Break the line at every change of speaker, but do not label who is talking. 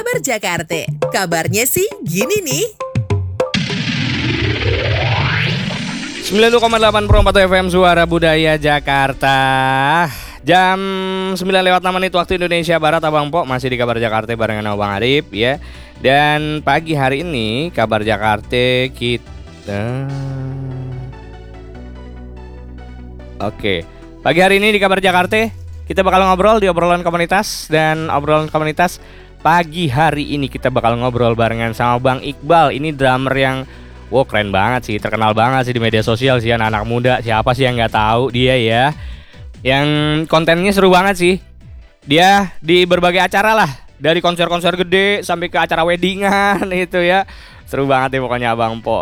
Kabar Jakarta. Kabarnya sih gini nih.
92,8 FM Suara Budaya Jakarta. Jam 9:06 waktu Indonesia Barat, Abang Po masih di Kabar Jakarta barengan Abang Arif ya. Dan pagi hari ini Kabar Jakarta kita pagi hari ini di Kabar Jakarta kita bakal ngobrol di obrolan komunitas. Dan obrolan komunitas pagi hari ini kita bakal ngobrol barengan sama Bang Iqbal. Ini drummer yang keren banget sih, terkenal banget sih di media sosial sih, anak-anak muda. Siapa sih yang nggak tahu dia ya? Yang kontennya seru banget sih. Dia di berbagai acara lah, dari konser-konser gede sampai ke acara weddingan itu ya. Seru banget ya pokoknya Abang Po.